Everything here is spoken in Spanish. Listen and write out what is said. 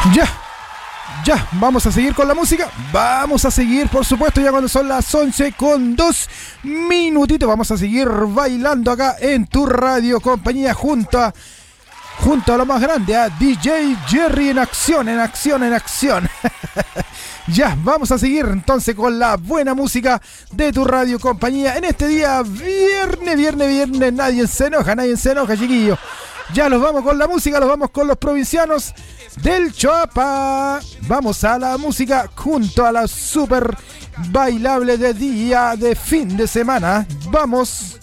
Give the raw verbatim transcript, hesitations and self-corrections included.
Ya, ya, vamos a seguir con la música. Vamos a seguir, por supuesto, ya cuando son las once con dos minutitos. Vamos a seguir bailando acá en tu radio compañía junto a, junto a lo más grande, a D J Jerry en acción, en acción, en acción. Ya, vamos a seguir entonces con la buena música de tu radio compañía en este día viernes, viernes, viernes. Nadie se enoja, nadie se enoja, chiquillos. Ya los vamos con la música, los vamos con los provincianos del Choapa. Vamos a la música junto a la super bailable de día de fin de semana. Vamos.